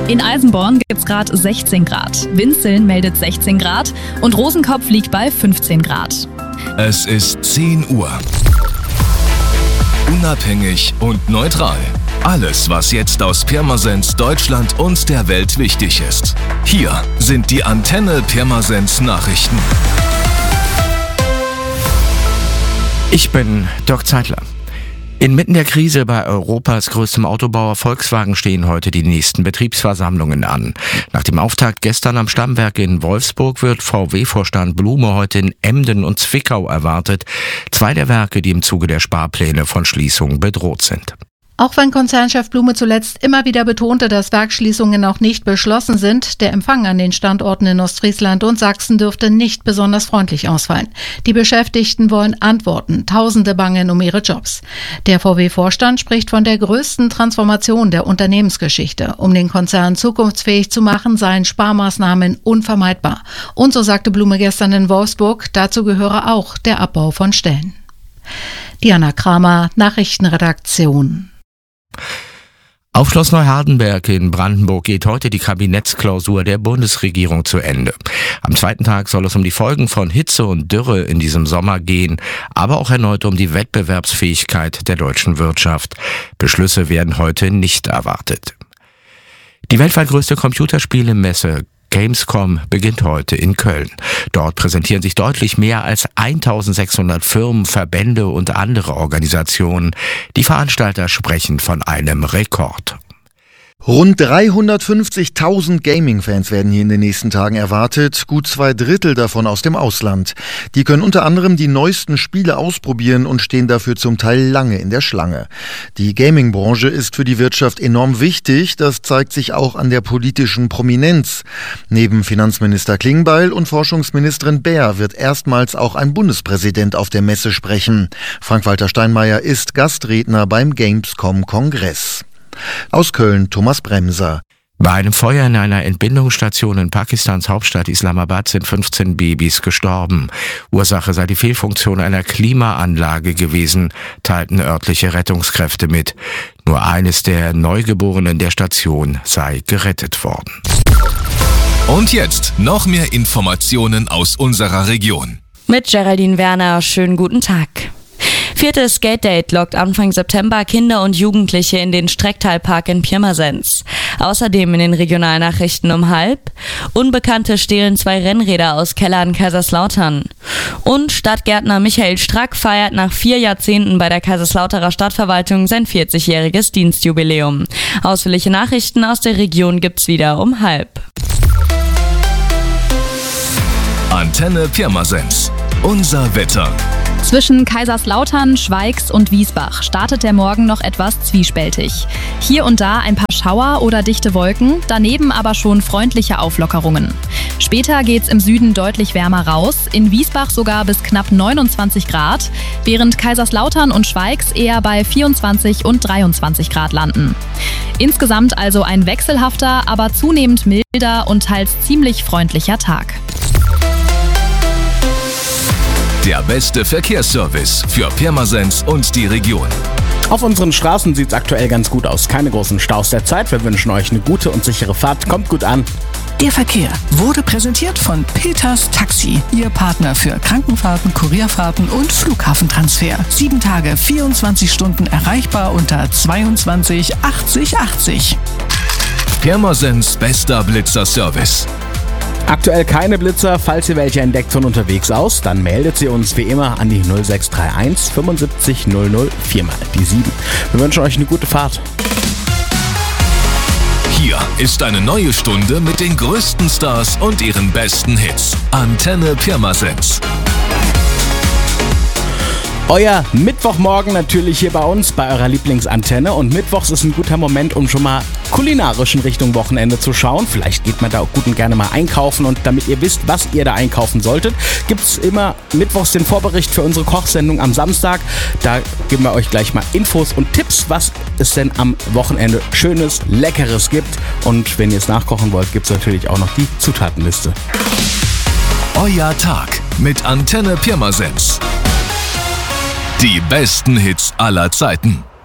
In Eisenborn gibt es gerade 16 Grad. Winzeln meldet 16 Grad und Rosenkopf liegt bei 15 Grad. Es ist 10 Uhr. Unabhängig und neutral. Alles, was jetzt aus Pirmasens, Deutschland und der Welt wichtig ist. Hier sind die Antenne Pirmasens Nachrichten. Ich bin Dirk Zeitler. Inmitten der Krise bei Europas größtem Autobauer Volkswagen stehen heute die nächsten Betriebsversammlungen an. Nach dem Auftakt gestern am Stammwerk in Wolfsburg wird VW-Vorstand Blume heute in Emden und Zwickau erwartet. 2 der Werke, die im Zuge der Sparpläne von Schließungen bedroht sind. Auch wenn Konzernchef Blume zuletzt immer wieder betonte, dass Werksschließungen noch nicht beschlossen sind, der Empfang an den Standorten in Ostfriesland und Sachsen dürfte nicht besonders freundlich ausfallen. Die Beschäftigten wollen Antworten, Tausende bangen um ihre Jobs. Der VW-Vorstand spricht von der größten Transformation der Unternehmensgeschichte. Um den Konzern zukunftsfähig zu machen, seien Sparmaßnahmen unvermeidbar. Und so sagte Blume gestern in Wolfsburg, dazu gehöre auch der Abbau von Stellen. Diana Kramer, Nachrichtenredaktion. Auf Schloss Neuhardenberg in Brandenburg geht heute die Kabinettsklausur der Bundesregierung zu Ende. Am zweiten Tag soll es um die Folgen von Hitze und Dürre in diesem Sommer gehen, aber auch erneut um die Wettbewerbsfähigkeit der deutschen Wirtschaft. Beschlüsse werden heute nicht erwartet. Die weltweit größte Computerspielemesse Gamescom beginnt heute in Köln. Dort präsentieren sich deutlich mehr als 1600 Firmen, Verbände und andere Organisationen. Die Veranstalter sprechen von einem Rekord. Rund 350.000 Gaming-Fans werden hier in den nächsten Tagen erwartet, gut 2/3 davon aus dem Ausland. Die können unter anderem die neuesten Spiele ausprobieren und stehen dafür zum Teil lange in der Schlange. Die Gaming-Branche ist für die Wirtschaft enorm wichtig, das zeigt sich auch an der politischen Prominenz. Neben Finanzminister Klingbeil und Forschungsministerin Baer wird erstmals auch ein Bundespräsident auf der Messe sprechen. Frank-Walter Steinmeier ist Gastredner beim Gamescom-Kongress. Aus Köln Thomas Bremser. Bei einem Feuer in einer Entbindungsstation in Pakistans Hauptstadt Islamabad sind 15 Babys gestorben. Ursache sei die Fehlfunktion einer Klimaanlage gewesen, teilten örtliche Rettungskräfte mit. Nur eines der Neugeborenen der Station sei gerettet worden. Und jetzt noch mehr Informationen aus unserer Region. Mit Geraldine Werner, schönen guten Tag. 4. Skate Date lockt Anfang September Kinder und Jugendliche in den Strecktalpark in Pirmasens. Außerdem in den Regionalnachrichten um 12:30. Unbekannte stehlen 2 Rennräder aus Kellern Kaiserslautern. Und Stadtgärtner Michael Strack feiert nach 4 Jahrzehnten bei der Kaiserslauterer Stadtverwaltung sein 40-jähriges Dienstjubiläum. Ausführliche Nachrichten aus der Region gibt's wieder um 12:30. Antenne Pirmasens. Unser Wetter. Zwischen Kaiserslautern, Schweigs und Wiesbach startet der Morgen noch etwas zwiespältig. Hier und da ein paar Schauer oder dichte Wolken, daneben aber schon freundliche Auflockerungen. Später geht's im Süden deutlich wärmer raus, in Wiesbach sogar bis knapp 29 Grad, während Kaiserslautern und Schweigs eher bei 24 und 23 Grad landen. Insgesamt also ein wechselhafter, aber zunehmend milder und teils ziemlich freundlicher Tag. Der beste Verkehrsservice für Pirmasens und die Region. Auf unseren Straßen sieht es aktuell ganz gut aus. Keine großen Staus derzeit. Wir wünschen euch eine gute und sichere Fahrt. Kommt gut an. Der Verkehr wurde präsentiert von Peters Taxi, Ihr Partner für Krankenfahrten, Kurierfahrten und Flughafentransfer. 7 Tage, 24 Stunden erreichbar unter 22 80 80. Pirmasens bester Blitzer-Service. Aktuell keine Blitzer. Falls ihr welche entdeckt von unterwegs aus, dann meldet sie uns wie immer an die 0631 75 00 4 die 7. Wir wünschen euch eine gute Fahrt. Hier ist eine neue Stunde mit den größten Stars und ihren besten Hits. Antenne Pirmasens. Euer Mittwochmorgen natürlich hier bei uns, bei eurer Lieblingsantenne. Und mittwochs ist ein guter Moment, um schon mal kulinarisch in Richtung Wochenende zu schauen. Vielleicht geht man da auch gut und gerne mal einkaufen. Und damit ihr wisst, was ihr da einkaufen solltet, gibt es immer mittwochs den Vorbericht für unsere Kochsendung am Samstag. Da geben wir euch gleich mal Infos und Tipps, was es denn am Wochenende Schönes, Leckeres gibt. Und wenn ihr es nachkochen wollt, gibt es natürlich auch noch die Zutatenliste. Euer Tag mit Antenne Pirmasens. Die besten Hits aller Zeiten.